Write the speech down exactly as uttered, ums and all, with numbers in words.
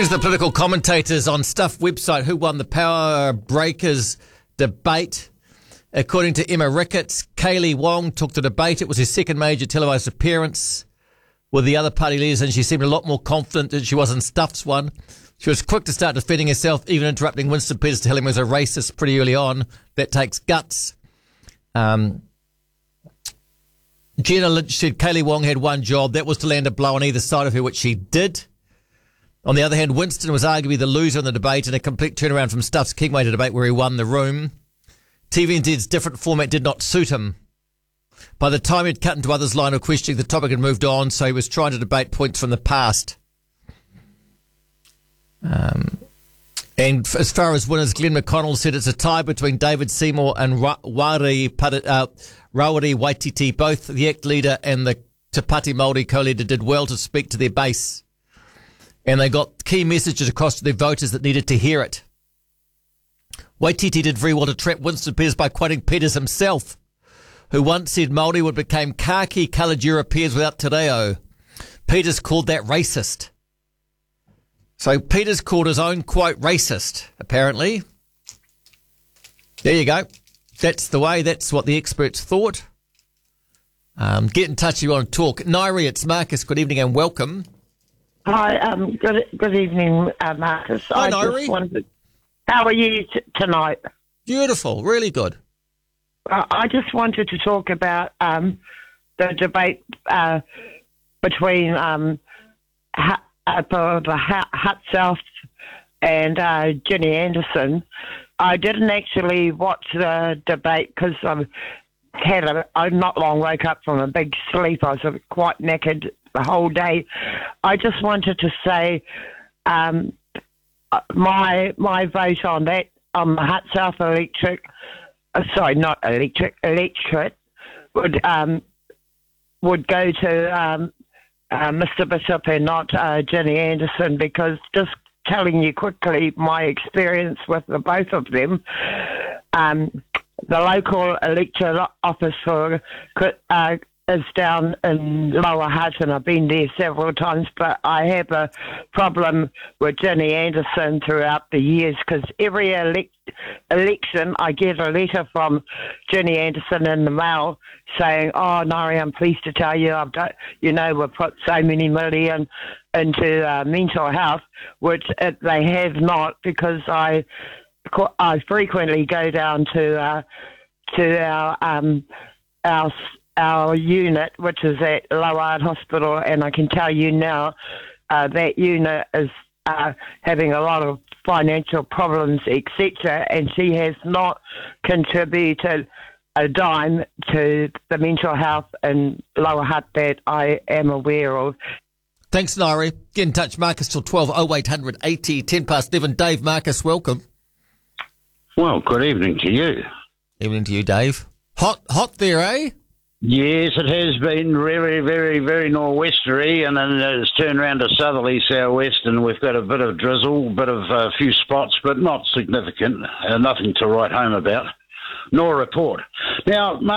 According to the political commentators on Stuff website, who won the Power Breakers debate? According to Emma Ricketts, Kaylee Wong took the debate. It was her second major televised appearance with the other party leaders, and she seemed a lot more confident than she was in Stuff's one. She was quick to start defending herself, even interrupting Winston Peters to tell him he was a racist pretty early on. That takes guts. Um, Jenna Lynch said Kaylee Wong had one job. That was to land a blow on either side of her, which she did. On the other hand, Winston was arguably the loser in the debate in a complete turnaround from Stuff's Kingmaker debate where he won the room. T V N Z's different format did not suit him. By the time he'd cut into others' line of questioning, the topic had moved on, so he was trying to debate points from the past. Um, and as far as winners, Glenn McConnell said it's a tie between David Seymour and Ra- Wari Pada- uh, Rawiri Waititi. Both the ACT leader and the Te Pāti Māori co-leader did well to speak to their base. And they got key messages across to their voters that needed to hear it. Waititi did very well to trap Winston Peters by quoting Peters himself, who once said Māori would become khaki-coloured Europeans without te reo. Peters called that racist. So Peters called his own quote racist, apparently. There you go. That's the way. That's what the experts thought. Um, get in touch if you want to talk. Nairi, it's Marcus. Good evening and welcome. Hi, um, good good evening, uh, Marcus. Hi, I Nairi. just wanted, how are you t- tonight? Beautiful, really good. Uh, I just wanted to talk about um, the debate uh, between um, ha- uh, the Hut South and uh, Jenny Anderson. I didn't actually watch the debate because I had a, I not long woke up from a big sleep. I was quite knackered the whole day. I just wanted to say um, my my vote on that, on the Hut South electric, uh, sorry, not electric, electorate, would um, would go to um, uh, Mister Bishop and not uh, Jenny Anderson, because just telling you quickly my experience with the both of them, um, the local electorate office for uh, is down in Lower Hutt, and I've been there several times, but I have a problem with Jenny Anderson throughout the years, because every elect- election I get a letter from Jenny Anderson in the mail saying, oh, Nari, I'm pleased to tell you, I've done, you know, we've put so many million into uh, mental health, which it, they have not, because I I frequently go down to uh, to our um, our our unit, which is at Loward Hospital, and I can tell you now uh, that unit is uh, having a lot of financial problems, et cetera, and she has not contributed a dime to the mental health in Lower Hutt that I am aware of. Thanks, Nairi. Get in touch, Marcus, till twelve oh eight hundred eighty, ten past eleven. Dave, Marcus, welcome. Well, good evening to you. Evening to you, Dave. Hot, hot there, eh? Yes, it has been very, very, very nor'westery, and then it's turned around to southerly southwest, and we've got a bit of drizzle, a bit of a uh, few spots, but not significant, uh, nothing to write home about, nor report. Now,